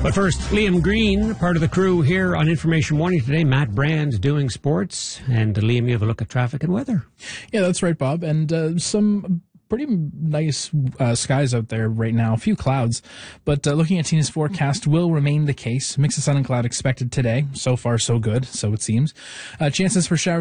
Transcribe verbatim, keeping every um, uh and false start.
But first, Liam Green, part of the crew here on Information Morning today. Matt Brand doing sports. And Liam, you have a look at traffic and weather. Yeah, that's right, Bob. And uh, some pretty nice uh, skies out there right now. A few clouds. But uh, looking at Tina's forecast will remain the case. Mix of sun and cloud expected today. So far, so good, so it seems. Uh, chances for showers